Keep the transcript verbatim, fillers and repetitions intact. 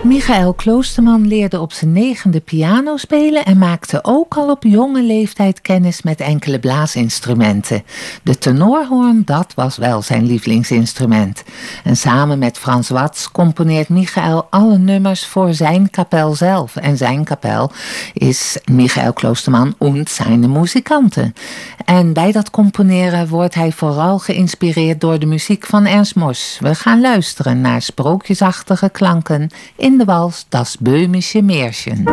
Michael Kloosterman leerde op zijn negende piano spelen en maakte ook al op jonge leeftijd kennis met enkele blaasinstrumenten. De tenorhoorn, dat was wel zijn lievelingsinstrument. En samen met Frans Watz componeert Michael alle nummers voor zijn kapel zelf. En zijn kapel is Michael Kloosterman und seine Musikanten. En bij dat componeren wordt hij vooral geïnspireerd door de muziek van Ernst Mosch. We gaan luisteren naar sprookjesachtige klanken in de wals Das Böhmische Märchen.